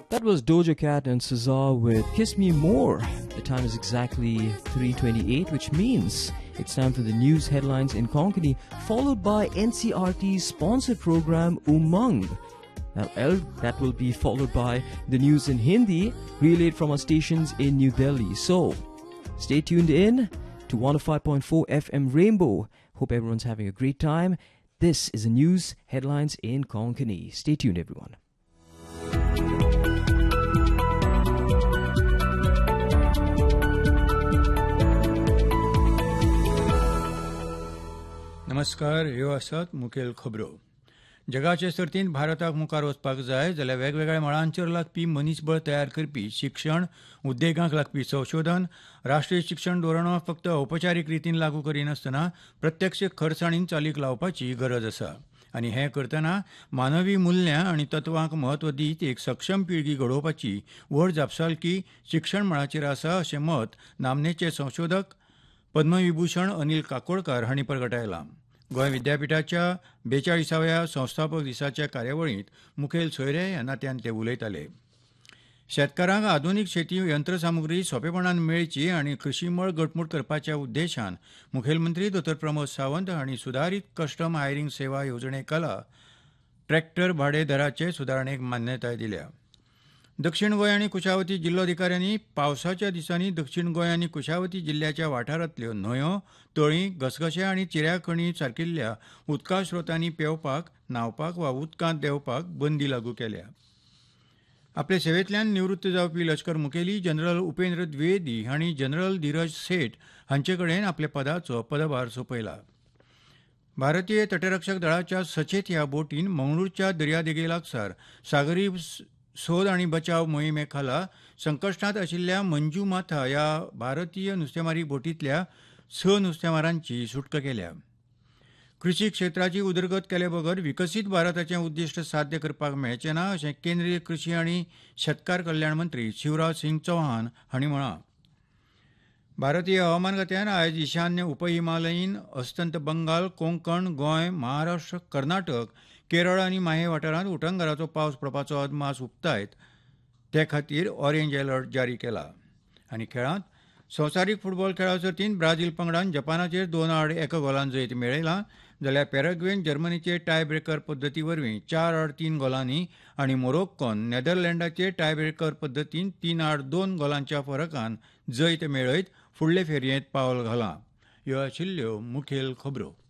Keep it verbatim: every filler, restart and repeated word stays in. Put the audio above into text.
That was Doja Cat and Cesar with Kiss Me More. The time is exactly three twenty-eight, which means it's time for the news headlines in Konkani, followed by N C R T's sponsored program Umang. Now, that will be followed by the news in Hindi, relayed from our stations in New Delhi. So, stay tuned in to one oh five point four F M Rainbow. Hope everyone's having a great time. This is the news headlines in Konkani. Stay tuned, everyone. नमस्कार, ह्यो आसात मुखेल खबरो. जगाचे सर्तींत भारताक मुखार वचपाक जाय जाल्यार वेगवेगळ्या मळांचेर लागपी मनीसबळ तयार करपी शिक्षण, उद्देगांक लागपी संशोधन, राष्ट्रीय शिक्षण धोरणां फक्त औपचारीक रितीन लागू करिनासतना प्रत्यक्ष खर्चाणीन चालीक लावपाची गरज आसा. आनी हें करतना मानवी मुल्यां आनी तत्वांक म्हत्व दीत एक सक्षम पिळगी घडोवपाची व्हड जापसालकी शिक्षण मळाचेर आसा अशें मत नामनेचे संशोधक पद्मविभूषण अनिल काकोडकार हांणी प्रगटायलां. गोंय विद्यापीठाच्या बेचाळीसाव्या संस्थापक दिसाच्या कार्यावळींत मुखेल सोयरे ह्या नात्यान ते उलयताले. शेतकारांक आधुनीक शेती यंत्रसामुग्री सोंपेपणान मेळची आनी कृशी मळ घटमूट करपाच्या उद्देशान मुखेलमंत्री दोतोर प्रमोद सावंत हांणी सुदारीत कस्टम हायरिंग सेवा येवजणे खाला ट्रॅक्टर भाडे दराचे सुदारणेक मान्यताय दिल्या. दक्षिण गोंय आनी कुशावती जिल्लोधिकाऱ्यांनी पावसाच्या दिसांनी दक्षिण गोंय आनी कुशावती जिल्ल्याच्या वाठारांतल्यो न्हंयो, तळीं, घसघशे आनी चिऱ्या खणी सारकिल्ल्या उदका स्रोतांनी पेंवपाक, न्हांवपाक वा उदकांत देंवपाक बंदी लागू केल्या. आपले सेवेंतल्यान निवृत्त जावपी लश्कर मुखेली जनरल उपेंद्र द्विवेदी हांणी जनरल धीरज सेठ हांचे कडेन आपल्या पदाचो पदभार सोंपयला. भारतीय तटरक्षक दळाच्या सचेत ह्या बोटीन मंगळूरच्या दर्यादेगे लागसार सागरी सोद आनी बचाव मोहिमे खाला संकश्टांत आशिल्ल्या मंजू माथा ह्या भारतीय नुस्तेमारी बोटींतल्या स नुस्तेमारांची सुटका केल्या. कृशी क्षेत्राची उदरगत केले बगर विकसीत भारताचें उद्दिश्ट साध्य करपाक मेळचें ना अशें केंद्रीय कृशी आनी शेतकार कल्याण मंत्री शिवराज सिंग चौहान हांणी म्हळां. भारतीय हवामान खात्यान आयज ईशान्य उपहिमालयीन अस्तंत बंगाल, कोंकण, गोंय, महाराष्ट्र, कर्नाटक, केरळ आनी माहे वाठारांत उटंगराचो पावस पडपाचो अदमास उक्तायत ते खातीर ऑरेंज अलर्ट जारी केला. आनी खेळांत संवसारीक फुटबॉल खेळा सर्तींत ब्राझील पंगडान जपानाचेर दोन आड एका गोलान जैत मेळयलां जाल्यार पॅराग्वेन जर्मनीचे टाय ब्रेकर पद्दती वरवीं चार आड तीन गोलांनी आनी मोरोक्कोन नेदरलँडाचे टाय ब्रेकर पद्दतीन तीन आड दोन गोलांच्या फरकान जैत मेळयत फुडले फेरयेंत पावल घालां. ह्यो आशिल्ल्यो मुखेल खबरो.